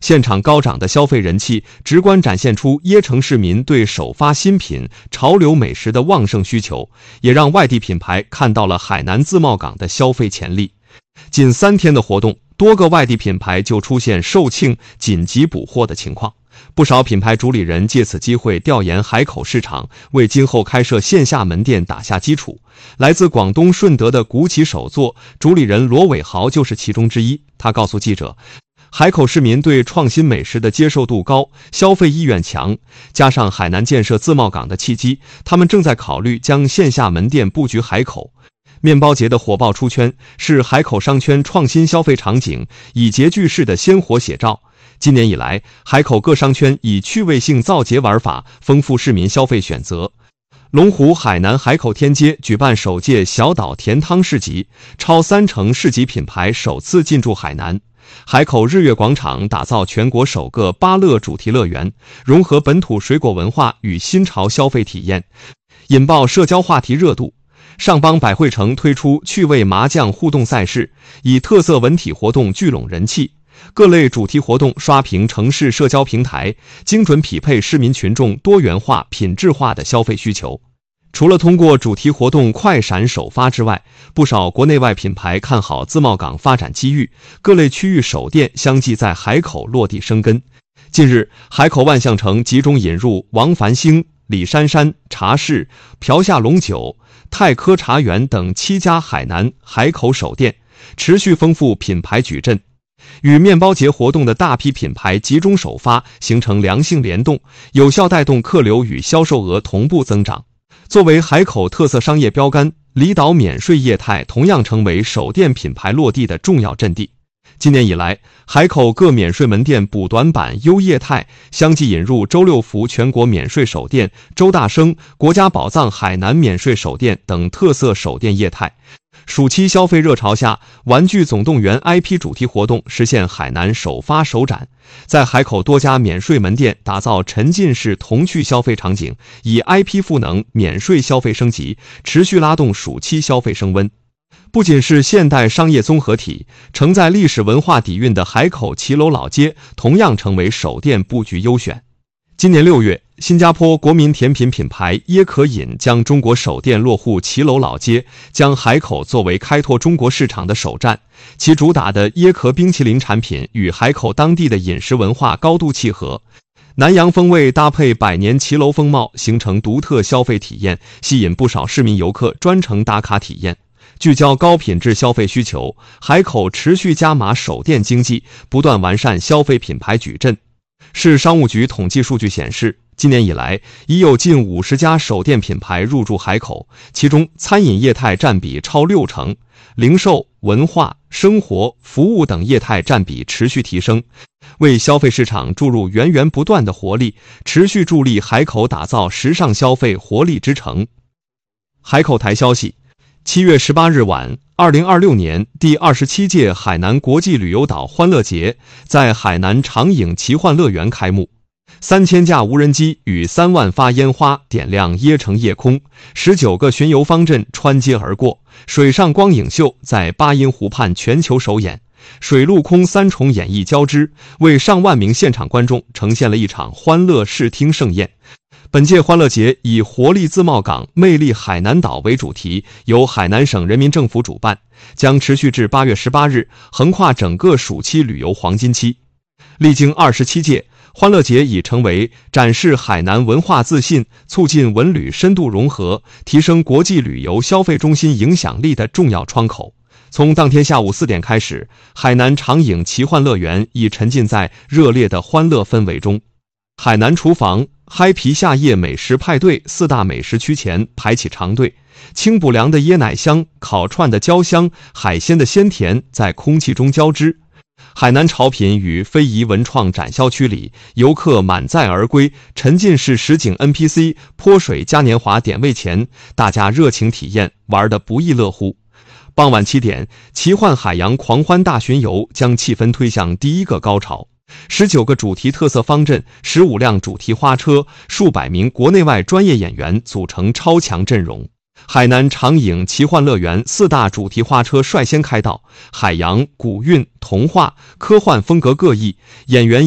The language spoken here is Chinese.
现场高涨的消费人气，直观展现出椰城市民对首发新品、潮流美食的旺盛需求，也让外地品牌看到了海南自贸港的消费潜力。仅3天的活动，多个外地品牌就出现售罄、紧急补货的情况。不少品牌主理人借此机会调研海口市场，为今后开设线下门店打下基础。来自广东顺德的古奇手作主理人罗伟豪就是其中之一。他告诉记者，海口市民对创新美食的接受度高，消费意愿强，加上海南建设自贸港的契机，他们正在考虑将线下门店布局海口。面包节的火爆出圈，是海口商圈创新消费场景以节聚式的鲜活写照。今年以来，海口各商圈以趣味性造节玩法丰富市民消费选择。龙湖海南海口天街举办首届小岛甜汤市集，超30%市集品牌首次进驻海南。海口日月广场打造全国首个芭乐主题乐园，融合本土水果文化与新潮消费体验，引爆社交话题热度。上邦百汇城推出趣味麻将互动赛事，以特色文体活动聚拢人气。各类主题活动刷屏城市社交平台，精准匹配市民群众多元化、品质化的消费需求。除了通过主题活动快闪首发之外，不少国内外品牌看好自贸港发展机遇，各类区域首店相继在海口落地生根。近日，海口万象城集中引入王繁星、李珊珊茶室、朴下龙酒、泰科茶园等7家海南、海口首店，持续丰富品牌矩阵。与面包节活动的大批品牌集中首发，形成良性联动，有效带动客流与销售额同步增长。作为海口特色商业标杆，离岛免税业态同样成为首店品牌落地的重要阵地。今年以来，海口各免税门店补短板、优业态，相继引入周六福全国免税首店、周大生国家宝藏海南免税首店等特色首店业态。暑期消费热潮下，玩具总动员 IP 主题活动实现海南首发首展，在海口多家免税门店打造沉浸式童趣消费场景，以 IP 赋能免税消费升级，持续拉动暑期消费升温。不仅是现代商业综合体，承载历史文化底蕴的海口骑楼老街同样成为首店布局优选。今年6月，新加坡国民甜品品牌椰可饮将中国首店落户骑楼老街，将海口作为开拓中国市场的首站。其主打的椰可冰淇淋产品与海口当地的饮食文化高度契合，南洋风味搭配百年骑楼风貌，形成独特消费体验，吸引不少市民游客专程打卡体验。聚焦高品质消费需求，海口持续加码首店经济，不断完善消费品牌矩阵。市商务局统计数据显示，今年以来已有近50家首店品牌入驻海口，其中餐饮业态占比超60%，零售、文化、生活、服务等业态占比持续提升，为消费市场注入源源不断的活力，持续助力海口打造时尚消费活力之城。海口台消息，7月18日晚，2026年第27届海南国际旅游岛欢乐节在海南长影奇幻乐园开幕。3000架无人机与3万发烟花点亮椰城夜空，19个巡游方阵穿街而过，水上光影秀在巴音湖畔全球首演，水陆空3重演绎交织，为上万名现场观众呈现了一场欢乐视听盛宴。本届欢乐节以活力自贸港、魅力海南岛为主题，由海南省人民政府主办，将持续至8月18日，横跨整个暑期旅游黄金期。历经27届，欢乐节已成为展示海南文化自信、促进文旅深度融合、提升国际旅游消费中心影响力的重要窗口。从当天下午4点开始，海南长影奇幻乐园已沉浸在热烈的欢乐氛围中。海南厨房嗨皮夏夜美食派对4大美食区前排起长队，清补凉的椰奶香、烤串的焦香、海鲜的鲜甜在空气中交织。海南潮品与非遗文创展销区里，游客满载而归，沉浸式实景 NPC 泼水嘉年华点位前，大家热情体验，玩得不亦乐乎。傍晚7点，奇幻海洋狂欢大巡游将气氛推向第一个高潮。19个主题特色方阵，15辆主题花车，数百名国内外专业演员组成超强阵容。海南长影奇幻乐园4大主题花车率先开道，海洋、古韵、童话、科幻风格各异，演员